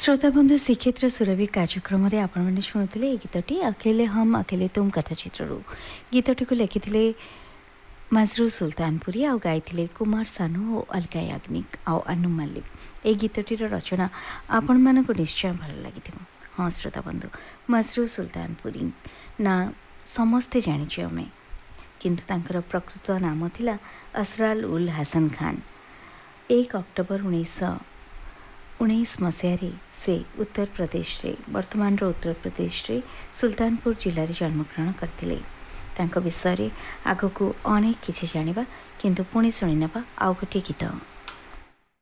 श्रोता बंधु श्रीक्षेत्र सुरभि कार्यक्रम आपण शुणुले ये गीतटी अकेले हम अकेले तुम कथाचित्रु गीतटी को लिखिले मजरू सुल्तानपुरी आउ गाई कुमार सानू और अलका याग्निक आउ अनु मल्लिक। ये गीतटीर रचना आपण मानक निश्चय भल लगी। हाँ श्रोता बंधु, मजरू सुल्तानपुरी ना समस्ते जानी आमे, किंतु तांकर प्रकृत नाम थिला असराल उल हसन खान। 1 अक्टोबर 1919 मसीह से उत्तर प्रदेश रे वर्तमान उत्तर प्रदेश रे सुल्तानपुर जिले में जन्मग्रहण करथिले। तांको विषय आगो को अनेक किछि जानिबा, किंतु पुणी शुणी नेबा आउ गोटे गीत।